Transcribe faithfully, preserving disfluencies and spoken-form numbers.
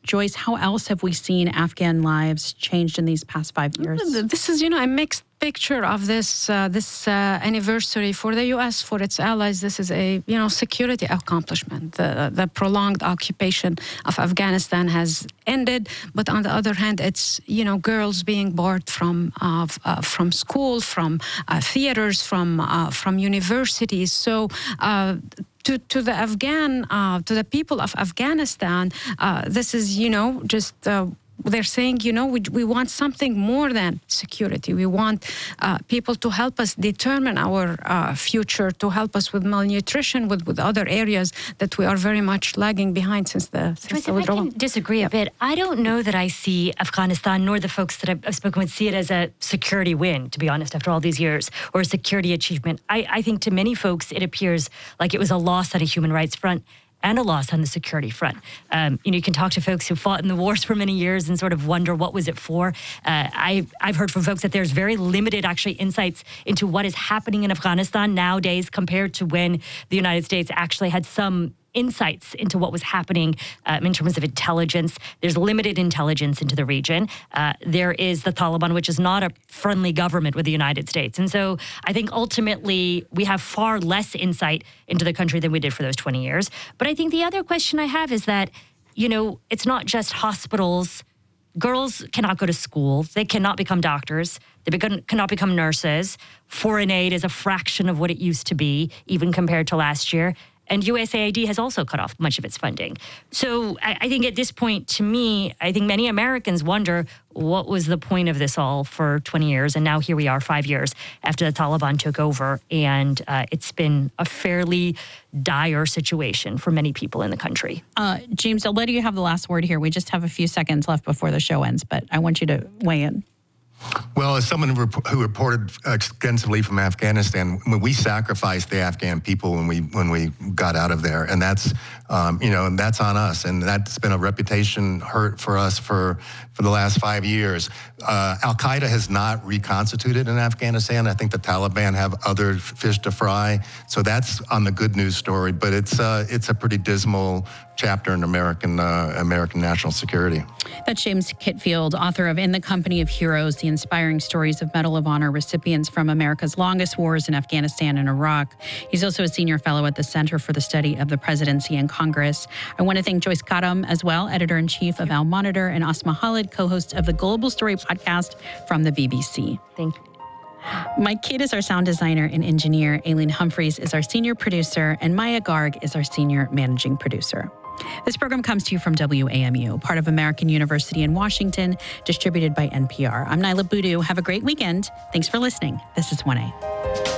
Joyce, how else have we seen Afghan lives changed in these past five years? This is, you know, a mixed picture of this uh, this uh, anniversary for the U S, for its allies. This is a, you know, security accomplishment. The, the prolonged occupation of Afghanistan has ended, but on the other hand, it's, you know, girls being barred from uh, uh, from school, from uh, theaters, from uh, from universities. So. Uh, To, to the Afghan, uh, to the people of Afghanistan, uh, this is, you know, just uh, they're saying, you know, we, we want something more than security. We want uh, people to help us determine our uh, future, to help us with malnutrition, with, with other areas that we are very much lagging behind since the, since Joyce, the if withdrawal. I can disagree Yep. a bit. I don't know that I see Afghanistan, nor the folks that I've, I've spoken with, see it as a security win, to be honest, after all these years, or a security achievement. I, I think to many folks, it appears like it was a loss on a human rights front and a loss on the security front. Um, you know, you can talk to folks who fought in the wars for many years and sort of wonder what was it for. Uh, I've, I've heard from folks that there's very limited actually insights into what is happening in Afghanistan nowadays compared to when the United States actually had some insights into what was happening um, in terms of intelligence. There's limited intelligence into the region. Uh, there is the Taliban, which is not a friendly government with the United States. And so I think ultimately we have far less insight into the country than we did for those twenty years. But I think the other question I have is that, you know, it's not just hospitals. Girls cannot go to school. They cannot become doctors. They become, cannot become nurses. Foreign aid is a fraction of what it used to be, even compared to last year. And U S A I D has also cut off much of its funding. So I, I think at this point, to me, I think many Americans wonder, what was the point of this all for twenty years? And now here we are five years after the Taliban took over. And uh, it's been a fairly dire situation for many people in the country. Uh, James, I'll let you have the last word here. We just have a few seconds left before the show ends, but I want you to weigh in. Well, as someone who reported extensively from Afghanistan, when we sacrificed the Afghan people when we when we got out of there, and that's um, you know, and that's on us, and that's been a reputation hurt for us for for the last five years. Uh, Al Qaeda has not reconstituted in Afghanistan. I think the Taliban have other fish to fry, so that's on the good news story. But it's uh, it's a pretty dismal chapter in American uh, American national security. That's James Kitfield, author of In the Company of Heroes, the inspiring stories of Medal of Honor recipients from America's longest wars in Afghanistan and Iraq. He's also a senior fellow at the Center for the Study of the Presidency and Congress. I want to thank Joyce Karam as well, editor-in-chief of Al Monitor, and Asma Khalid, co-host of the Global Story podcast from the B B C. Thank you. Mike Kidd is our sound designer and engineer. Aileen Humphreys is our senior producer, and Maya Garg is our senior managing producer. This program comes to you from W A M U, part of American University in Washington, distributed by N P R. I'm Naila Boodoo. Have a great weekend. Thanks for listening. This is one A.